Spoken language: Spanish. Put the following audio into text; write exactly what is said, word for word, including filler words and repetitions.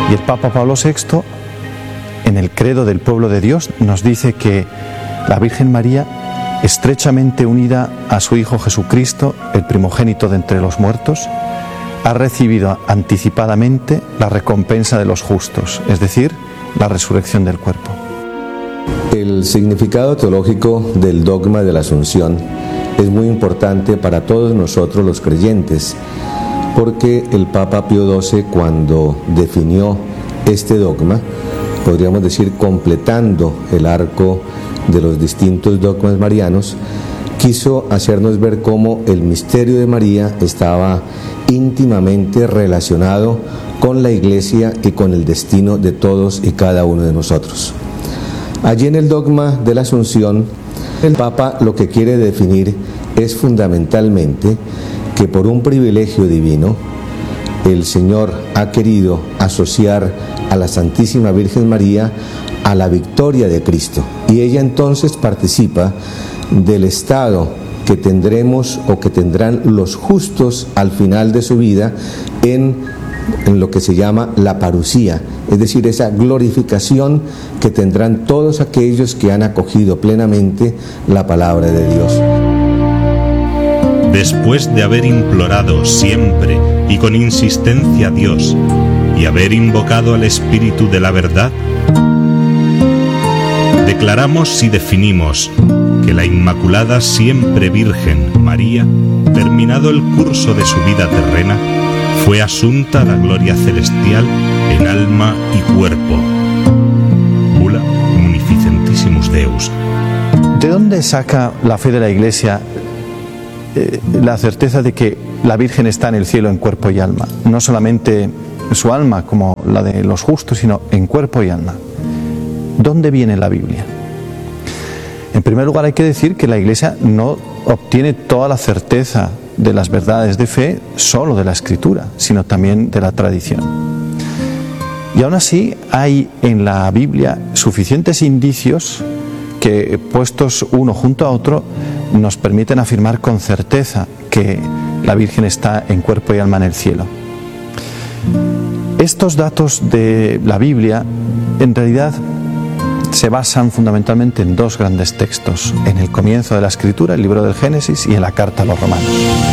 Y el Papa Pablo sexto, en el credo del pueblo de Dios, nos dice que la Virgen María, estrechamente unida a su Hijo Jesucristo, el primogénito de entre los muertos, ha recibido anticipadamente la recompensa de los justos, es decir, la resurrección del cuerpo. El significado teológico del dogma de la Asunción es muy importante para todos nosotros los creyentes, porque el Papa Pío doce, cuando definió este dogma, podríamos decir completando el arco de los distintos dogmas marianos, quiso hacernos ver cómo el misterio de María estaba íntimamente relacionado con la Iglesia y con el destino de todos y cada uno de nosotros. Allí en el dogma de la Asunción, el Papa lo que quiere definir es fundamentalmente que por un privilegio divino, el Señor ha querido asociar a la Santísima Virgen María a la victoria de Cristo, y ella entonces participa del estado que tendremos o que tendrán los justos al final de su vida en, en lo que se llama la parusía, es decir, esa glorificación que tendrán todos aquellos que han acogido plenamente la palabra de Dios. Después de haber implorado siempre y con insistencia a Dios y haber invocado al Espíritu de la verdad, declaramos y definimos que la Inmaculada Siempre Virgen María, terminado el curso de su vida terrena, fue asunta a la gloria celestial en alma y cuerpo. Bula Munificentissimus Deus. ¿De dónde saca la fe de la Iglesia eh, la certeza de que la Virgen está en el cielo en cuerpo y alma? No solamente su alma como la de los justos, sino en cuerpo y alma. ¿Dónde viene la Biblia? En primer lugar, hay que decir que la Iglesia no obtiene toda la certeza de las verdades de fe solo de la Escritura, sino también de la tradición. Y aún así hay en la Biblia suficientes indicios que, puestos uno junto a otro, nos permiten afirmar con certeza que la Virgen está en cuerpo y alma en el cielo. Estos datos de la Biblia, en realidad, se basan fundamentalmente en dos grandes textos, en el comienzo de la Escritura, el libro del Génesis, y en la carta a los Romanos.